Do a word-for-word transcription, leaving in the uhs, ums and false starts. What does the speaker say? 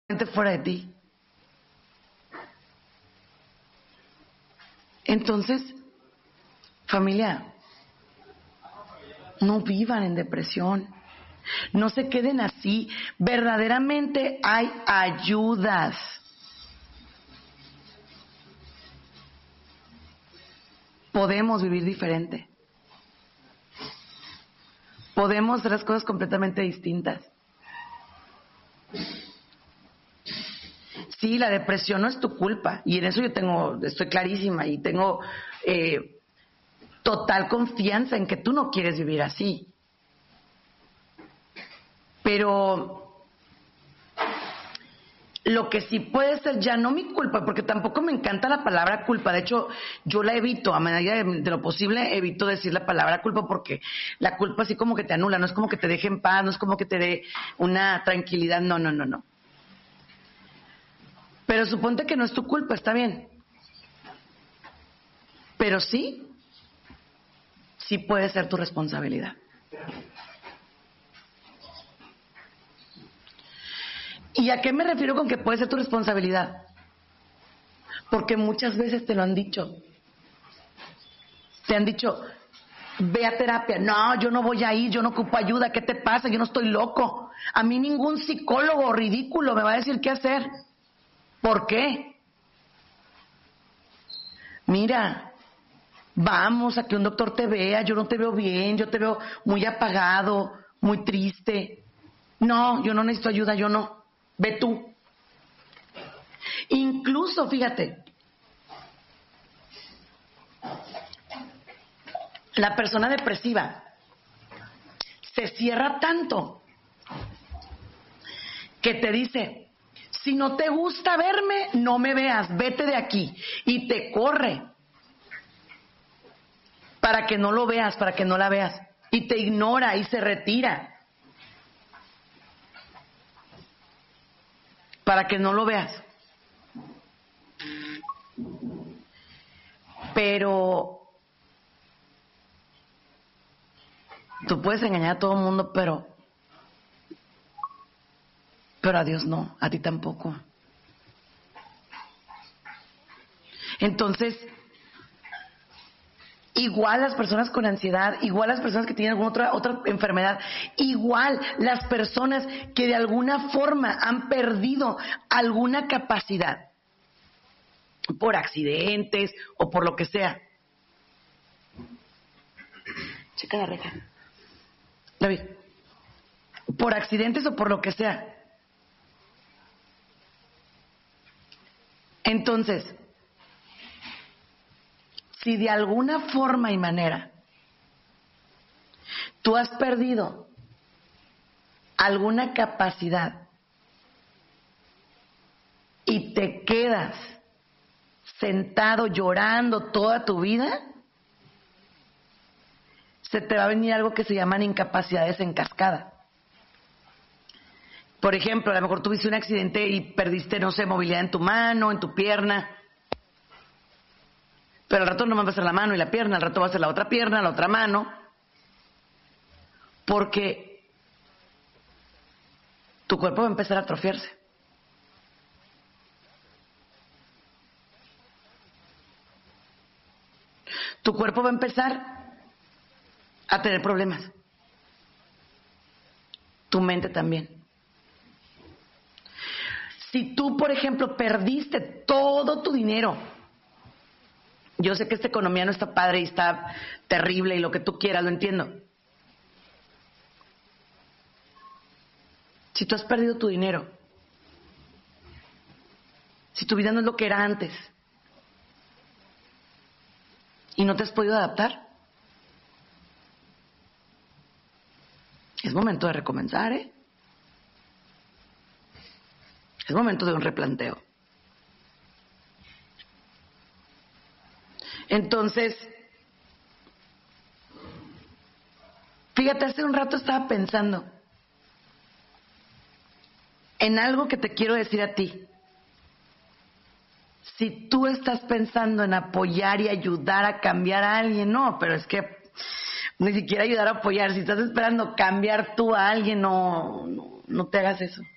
fuera de ti. Entonces, familia, no vivan en depresión, no se queden así. Verdaderamente hay ayudas. Podemos vivir diferente. Podemos hacer las cosas completamente distintas. Sí, la depresión no es tu culpa, y en eso yo tengo, estoy clarísima y tengo eh, total confianza en que tú no quieres vivir así. Pero lo que sí puede ser ya no mi culpa, porque tampoco me encanta la palabra culpa. De hecho, yo la evito, a medida de, de lo posible, evito decir la palabra culpa, porque la culpa así como que te anula, no es como que te deje en paz, no es como que te dé una tranquilidad, no, no, no, no. Pero suponte que no es tu culpa, está bien. Pero sí, sí puede ser tu responsabilidad. ¿Y a qué me refiero con que puede ser tu responsabilidad? Porque muchas veces te lo han dicho. Te han dicho, ve a terapia. No, yo no voy a ir, yo no ocupo ayuda. ¿Qué te pasa? Yo no estoy loco. A mí ningún psicólogo ridículo me va a decir qué hacer. ¿Por qué? Mira, vamos a que un doctor te vea. Yo no te veo bien, yo te veo muy apagado, muy triste. No, yo no necesito ayuda, yo no. Ve tú. Incluso, fíjate, la persona depresiva se cierra tanto que te dice, si no te gusta verme, no me veas, vete de aquí. Y te corre para que no lo veas, para que no la veas. Y te ignora y se retira para que no lo veas. Pero tú puedes engañar a todo el mundo, pero pero a Dios no, a ti tampoco. Entonces, igual las personas con ansiedad, igual las personas que tienen alguna otra, otra enfermedad, igual las personas que de alguna forma han perdido alguna capacidad, por accidentes o por lo que sea. Checa la reja. David. Por accidentes o por lo que sea. Entonces, si de alguna forma y manera tú has perdido alguna capacidad y te quedas sentado llorando toda tu vida, se te va a venir algo que se llaman incapacidades en cascada. Por ejemplo, a lo mejor tuviste un accidente y perdiste, no sé, movilidad en tu mano, en tu pierna. Pero al rato no va a ser la mano y la pierna, al rato va a ser la otra pierna, la otra mano. Porque tu cuerpo va a empezar a atrofiarse. Tu cuerpo va a empezar a tener problemas. Tu mente también. Si tú, por ejemplo, perdiste todo tu dinero, yo sé que esta economía no está padre y está terrible y lo que tú quieras, lo entiendo. Si tú has perdido tu dinero, si tu vida no es lo que era antes y no te has podido adaptar, es momento de recomenzar, ¿eh? Es momento de un replanteo. Entonces, fíjate, hace un rato estaba pensando en algo que te quiero decir a ti. Si tú estás pensando en apoyar y ayudar a cambiar a alguien, no, pero es que ni siquiera ayudar a apoyar. Si estás esperando cambiar tú a alguien, no, no, no te hagas eso.